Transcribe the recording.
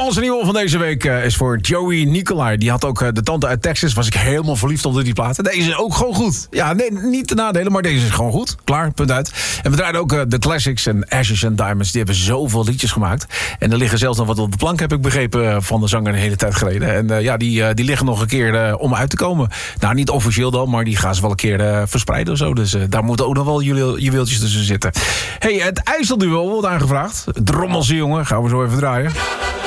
onze nieuwe van deze week is voor Joey Nicolai. Die had ook de tante uit Texas. Was ik helemaal verliefd op die platen. Deze is ook gewoon goed. Ja, nee, niet te nadelen, maar deze is gewoon goed. Klaar, punt uit. En we draaien ook de classics en Ashes and Diamonds. Die hebben zoveel liedjes gemaakt. En er liggen zelfs nog wat op de plank, heb ik begrepen, van de zanger een hele tijd geleden. En die liggen nog een keer om uit te komen. Nou, niet officieel dan, maar die gaan ze wel een keer verspreiden of zo. Dus daar moeten ook nog wel juweeltjes tussen zitten. Hey, het IJsselduo wordt aangevraagd. Drommelse jongen, gaan we zo even draaien.